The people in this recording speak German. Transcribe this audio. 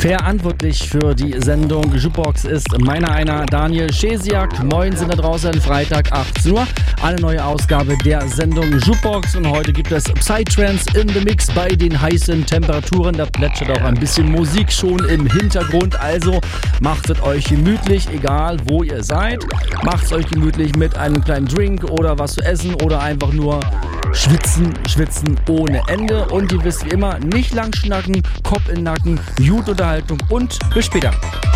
Verantwortlich für die Sendung Jukebox ist einer Daniel Schesiak. Moin, sind da draußen, Freitag 18 Uhr. Eine neue Ausgabe der Sendung Jukebox und heute gibt es Psytrance in the Mix bei den heißen Temperaturen. Da plätschert auch ein bisschen Musik schon im Hintergrund, also macht es euch gemütlich, egal wo ihr seid. Macht es euch gemütlich mit einem kleinen Drink oder was zu essen oder einfach nur schwitzen ohne Ende. Und ihr wisst wie immer, nicht lang schnacken, Kopf in den Nacken, gute Unterhaltung und bis später.